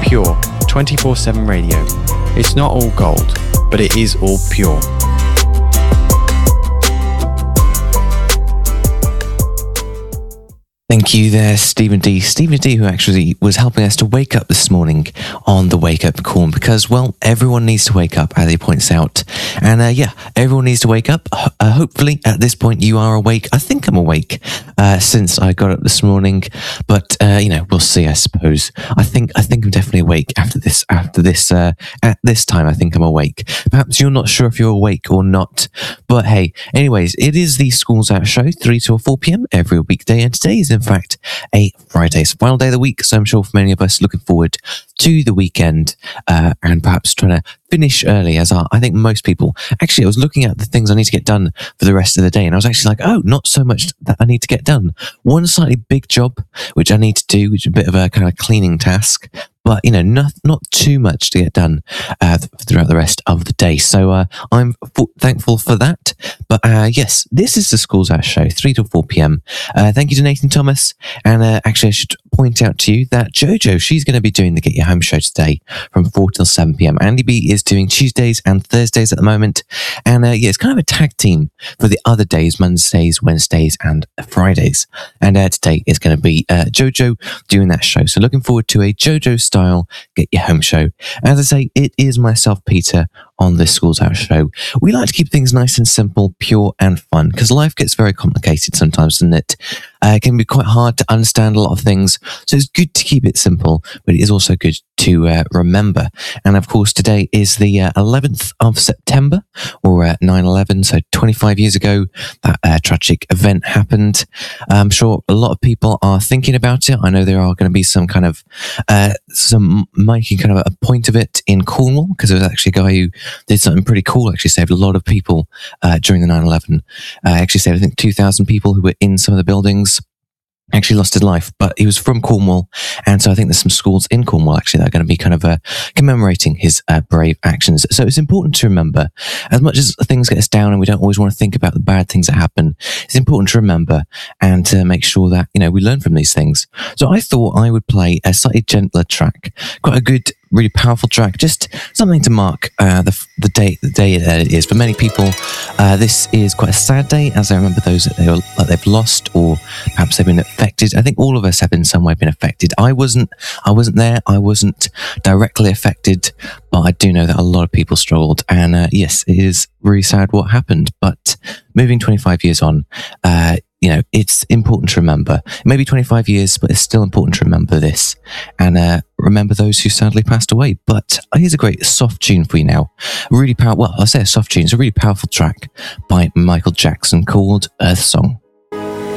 pure 24/7 radio. It's not all gold, but it is all pure. Thank you there, Stephen D. Stephen D, who actually was helping us to wake up this morning on the Wake Up Call, because, well, everyone needs to wake up, as he points out. And everyone needs to wake up. Hopefully, at this point, you are awake. I think I'm awake since I got up this morning, but we'll see. I suppose. I think I'm definitely awake after this. At this time, I think I'm awake. Perhaps you're not sure if you're awake or not, but hey, anyways, it is the Schools Out Show, 3 to 4 p.m. every weekday, and today is in fact a Friday. It's the final day of the week, so I'm sure for many of us looking forward to the weekend and perhaps trying to finish early, as I think most people. Actually, I was looking at the things I need to get done for the rest of the day, and I was actually like, oh, not so much that I need to get done. One slightly big job which I need to do, which is a bit of a kind of cleaning task, but not too much to get done throughout the rest of the day. So I'm thankful for that. But yes, this is the Schools Out Show, 3 to 4 p.m. Thank you to Nathan Thomas. And actually, I should point out to you that Jojo, she's going to be doing the Get Your Home show today from 4 till 7 p.m. Andy B is doing Tuesdays and Thursdays at the moment. And it's kind of a tag team for the other days, Mondays, Wednesdays, and Fridays. And today is going to be Jojo doing that show. So looking forward to a Jojo style Get Your Home show. As I say, it is myself, Peter, on this Schools Out show. We like to keep things nice and simple, pure and fun, because life gets very complicated sometimes, doesn't it? It can be quite hard to understand a lot of things, so it's good to keep it simple, but it is also good to remember. And of course, today is the 11th of September, or 9/11, so 25 years ago, that tragic event happened. I'm sure a lot of people are thinking about it. I know there are going to be some kind of, some making kind of a point of it in Cornwall, because there was actually a guy who did something pretty cool, actually saved a lot of people during the 9/11. Actually saved, I think, 2,000 people who were in some of the buildings. Actually lost his life, but he was from Cornwall, and so I think there's some schools in Cornwall actually that are going to be kind of commemorating his brave actions. So it's important to remember, as much as things get us down and we don't always want to think about the bad things that happen, it's important to remember and to make sure that we learn from these things. So I thought I would play a slightly gentler track, quite a good, really powerful track, just something to mark the day that it is. For many people, this is quite a sad day, as I remember those that they've lost, or perhaps they've been affected. I think all of us have in some way been affected. I wasn't there. I wasn't directly affected, but I do know that a lot of people struggled. And yes, it is really sad what happened. But moving 25 years on, it's important to remember. Maybe 25 years, but it's still important to remember this and remember those who sadly passed away. But here's a great soft tune for you now. Really powerful. Well, I say a soft tune. It's a really powerful track by Michael Jackson called Earth Song.